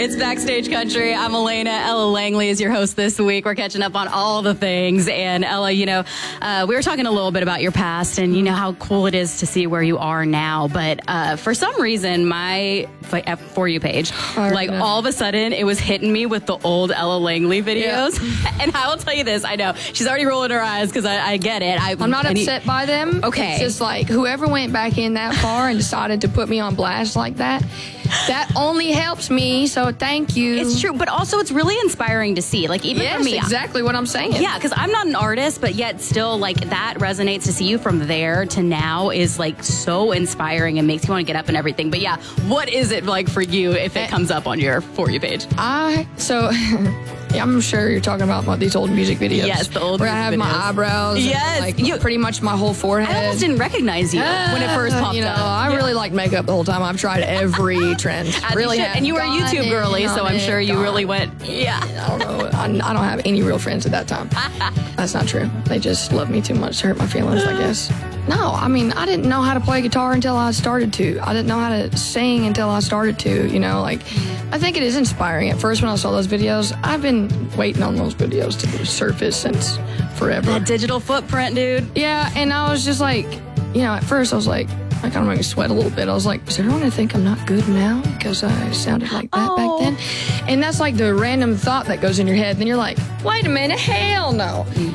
It's Backstage Country. I'm Elena. Ella Langley is your host this week. We're catching up on all the things. And Ella, we were talking a little bit about your past and, how cool it is to see where you are now. But for some reason, my For You page, all of a sudden, it was hitting me with the old Ella Langley videos. Yeah. And I will tell you this. I know. She's already rolling her eyes because I get it. I'm not upset by them. Okay. It's just like whoever went back in that far and decided to put me on blast like that, that only helps me, so thank you. It's true, but also it's really inspiring to see. Like, even for me. Yes, exactly what I'm saying. Yeah, because I'm not an artist, but yet still, that resonates. To see you from there to now is, so inspiring and makes you want to get up and everything. But yeah, what is it like for you if it comes up on your For You page? I'm sure you're talking about these old music videos. Yes, the old where music I have videos. my eyebrows. Yes. And, pretty much my whole forehead. I almost didn't recognize you when it first popped up. I really like makeup the whole time. I've tried every trend. Really have. And you were a YouTube girly, so I'm sure you really went, I don't know. I don't have any real friends at that time. That's not true. They just love me too much to hurt my feelings, I guess. No, I didn't know how to play guitar until I started to. I didn't know how to sing until I started to, I think it is inspiring. At first when I saw those videos, I've been waiting on those videos to surface since forever. That digital footprint, dude. Yeah, and I was just at first I was like, I kind of made me sweat a little bit. I was like, is everyone going to think I'm not good now because I sounded like that back then? And that's the random thought that goes in your head. Then you're like, wait a minute, hell no.